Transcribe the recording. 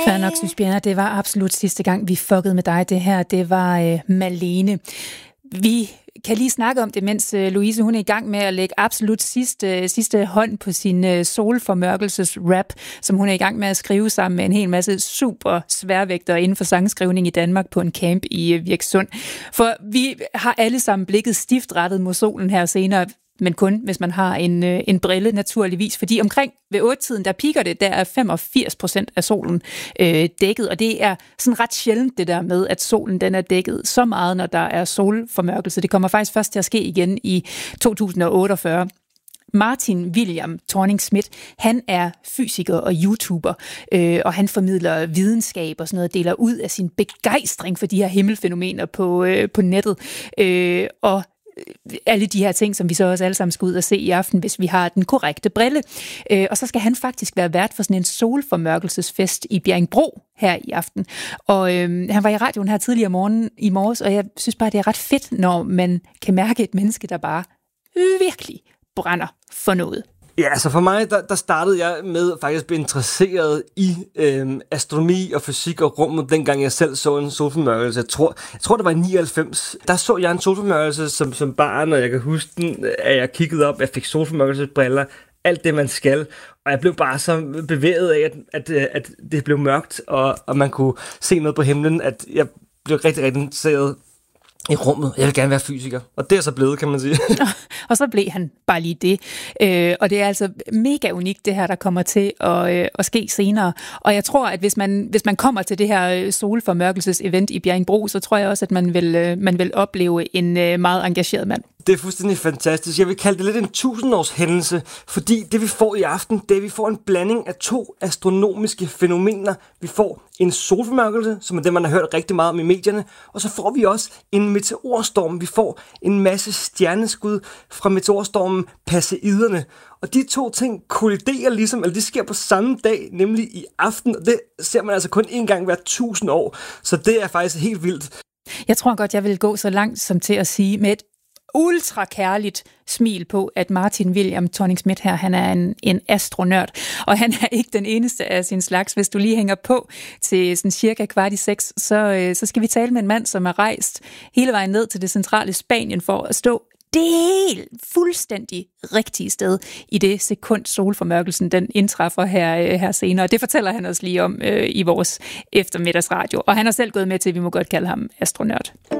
Fair nok, synes Bjerre. Det var absolut sidste gang, vi fuckede med dig. Det her, det var Malene. Vi kan lige snakke om det, mens Louise hun er i gang med at lægge absolut sidste hånd på sin solformørkelses-rap, som hun er i gang med at skrive sammen med en hel masse super sværvægtere inden for sangskrivning i Danmark på en camp i Virksund. For vi har alle sammen blikket stift rettet mod solen her senere, men kun hvis man har en brille naturligvis, fordi omkring ved 8-tiden, der piker det, der er 85% af solen dækket, og det er sådan ret sjældent det der med, at solen den er dækket så meget, når der er solformørkelse. Det kommer faktisk først til at ske igen i 2048. Martin William Thorning-Schmidt, han er fysiker og YouTuber, og han formidler videnskab og sådan noget, deler ud af sin begejstring for de her himmelfænomener på nettet, og alle de her ting, som vi så også alle sammen skal ud og se i aften, hvis vi har den korrekte brille. Og så skal han faktisk være vært for sådan en solformørkelsesfest i Bjerringbro her i aften. Og han var i radioen her tidligere i morges, og jeg synes bare, det er ret fedt, når man kan mærke et menneske, der bare virkelig brænder for noget. Ja, altså for mig, der startede jeg med faktisk at blive interesseret i astronomi og fysik og rummet, dengang jeg selv så en solformørkelse. Jeg tror, det var i 99. Der så jeg en solformørkelse som barn, og jeg kan huske den, at jeg kiggede op, jeg fik solformørkelsesbriller, alt det, man skal. Og jeg blev bare så bevæget af, at det blev mørkt, og man kunne se noget på himlen, at jeg blev rigtig, rigtig interesseret i rummet. Jeg vil gerne være fysiker. Og det er så blevet, kan man sige. Og så blev han bare lige det. Og det er altså mega unikt, det her, der kommer til at ske senere. Og jeg tror, at hvis man kommer til det her solformørkelses-event i Bjerringbro, så tror jeg også, at man vil opleve en meget engageret mand. Det er fuldstændig fantastisk. Jeg vil kalde det lidt en 1000-års hændelse, fordi det vi får i aften, det er, at vi får en blanding af to astronomiske fænomener. Vi får en solformørkelse, som er det, man har hørt rigtig meget om i medierne, og så får vi også en meteorstorm. Vi får en masse stjerneskud fra meteorstormen Perseiderne. Og de to ting kolliderer ligesom, eller de sker på samme dag, nemlig i aften, og det ser man altså kun en gang hver 1000 år. Så det er faktisk helt vildt. Jeg tror godt, jeg vil gå så langt som til at sige med et ultra kærligt smil på, at Martin William Thorning-Schmidt her, han er en astronørd, og han er ikke den eneste af sin slags. Hvis du lige hænger på til sådan cirka 5:15, så skal vi tale med en mand, som er rejst hele vejen ned til det centrale Spanien for at stå det helt fuldstændig rigtige sted i det sekund solformørkelsen, den indtræffer her senere. Det fortæller han os lige om i vores eftermiddagsradio, og han har selv gået med til, at vi må godt kalde ham astronørd.